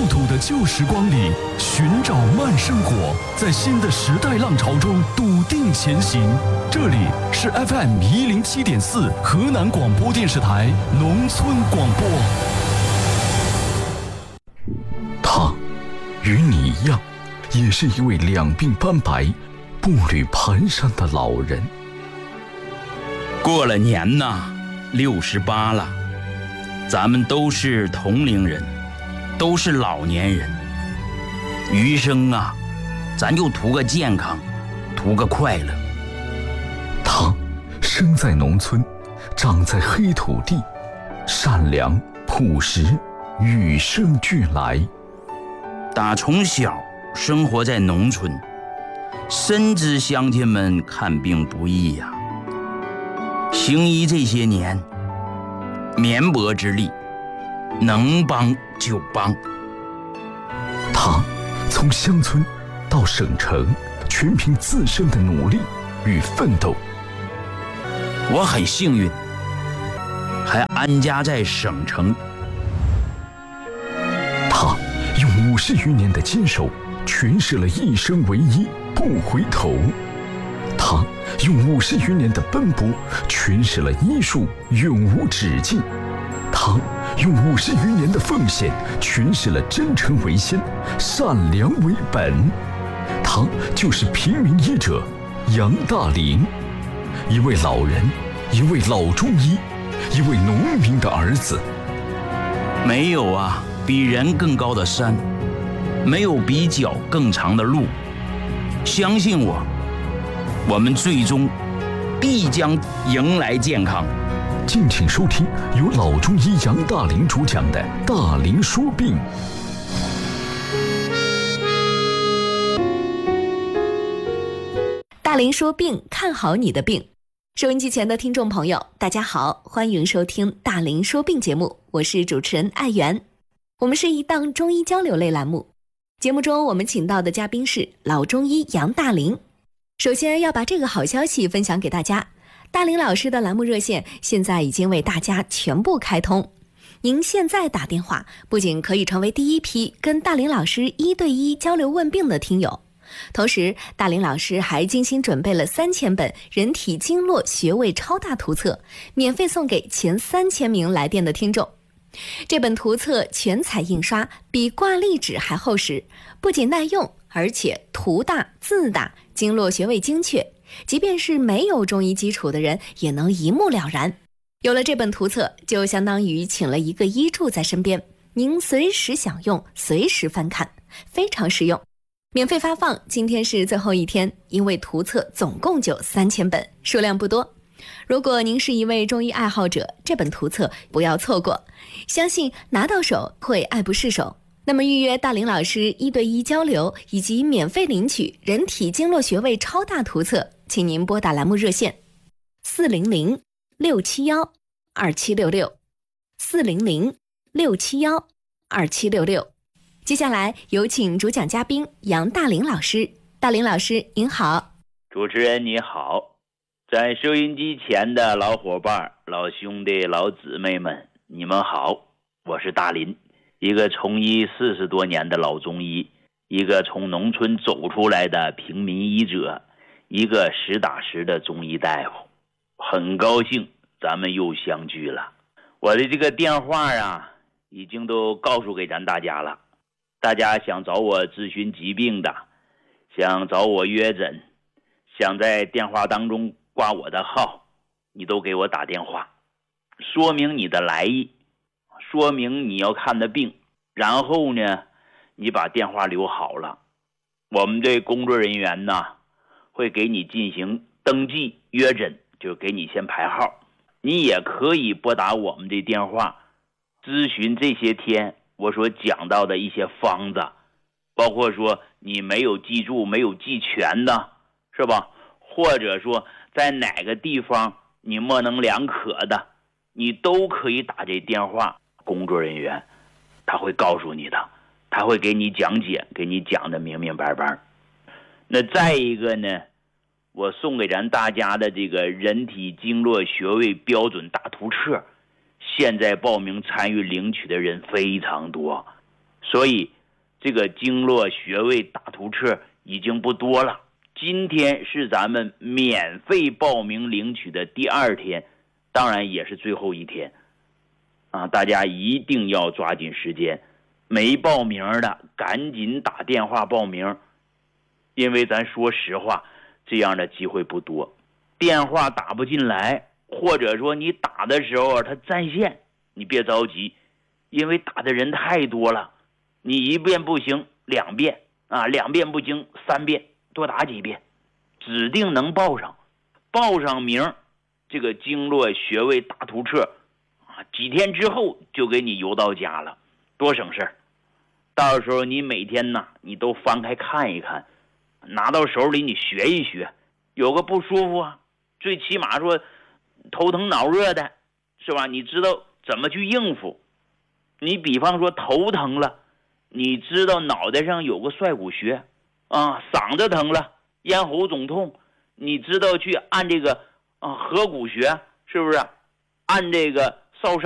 土的旧时光里，寻找慢生活，在新的时代浪潮中笃定前行。这里是 FM107.4 河南广播电视台农村广播。他与你一样，也是一位两鬓斑白、步履蹒跚的老人。 过了年呐，68了，咱们都是同龄人，都是老年人。余生啊，咱就图个健康，图个快乐。 他生在农村，长在黑土地，善良朴实，与生俱来。 打从小生活在农村，深知乡亲们看病不易呀。行医这些年，绵薄之力，能帮就帮。 他从乡村到省城，全凭自身的努力与奋斗。 我很幸运，还安家在省城。 他用50余年的坚守，诠释了一生唯一，不回头。他用50余年的奔波，诠释了医术永无止境。他用50余年的奉献，诠释了真诚为先，善良为本。他就是平民医者杨大林，一位老人，一位老中医，一位农民的儿子。 没有啊比人更高的山，没有比脚更长的路。相信我，我们最终必将迎来健康。 敬请收听由老中医杨大林主讲的《大林说病》。 大林说病，看好你的病。收音机前的听众朋友，大家好，欢迎收听大林说病节目，我是主持人艾媛。我们是一档中医交流类栏目，节目中我们请到的嘉宾是老中医杨大林。首先要把这个好消息分享给大家，大林老师的栏目热线现在已经为大家全部开通。您现在打电话，不仅可以成为第一批跟大林老师1对1交流问病的听友，同时大林老师还精心准备了3000本人体经络穴位超大图册，免费送给前3000名来电的听众。这本图册全彩印刷，比挂历纸还厚实，不仅耐用，而且图大字大，经络穴位精确，即便是没有中医基础的人也能一目了然。有了这本图册，就相当于请了一个医助在身边，您随时享用，随时翻看，非常实用。免费发放，今天是最后一天，因为图册总共就3000本，数量不多。如果您是一位中医爱好者，这本图册不要错过，相信拿到手会爱不释手。那么预约大林老师1对1交流以及免费领取人体经络穴位超大图册，请您拨打栏目热线400-671-2766 400-671-2766。接下来有请主讲嘉宾杨大林老师。大林老师您好。 主持人你好，在收音机前的老伙伴、老兄弟、老姊妹们，你们好，我是大林，一个从医40多年的老中医，一个从农村走出来的平民医者，一个实打实的中医大夫。很高兴咱们又相聚了。我的这个电话啊，已经都告诉给咱大家了。大家想找我咨询疾病的，想找我约诊，想在电话当中挂我的号，你都给我打电话，说明你的来意，说明你要看的病，然后呢，你把电话留好了，我们这工作人员呢，会给你进行登记约诊，就给你先排号。你也可以拨打我们的电话，咨询这些天我所讲到的一些方子，包括说你没有记住、没有记全的，是吧？或者说在哪个地方你模棱两可的，你都可以打这电话，工作人员他会告诉你的，他会给你讲解，给你讲的明明白白。那再一个呢，我送给咱大家的这个人体经络穴位标准大图册，现在报名参与领取的人非常多，所以这个经络穴位大图册已经不多了。今天是咱们免费报名领取的第2天，当然也是最后一天啊！大家一定要抓紧时间，没报名的赶紧打电话报名，因为咱说实话，这样的机会不多。电话打不进来，或者说你打的时候它占线，你别着急，因为打的人太多了，你1遍不行2遍啊，2遍不行3遍，多打几遍，指定能报上。报上名，这个经络穴位大图册啊，几天之后就给你邮到家了，多省事儿。到时候你每天呢，你都翻开看一看，拿到手里你学一学，有个不舒服啊，最起码说头疼脑热的，是吧？你知道怎么去应付。你比方说头疼了，你知道脑袋上有个帅骨穴啊，嗓子疼了，咽喉肿痛，你知道去按这个合谷穴，是不是？按这个少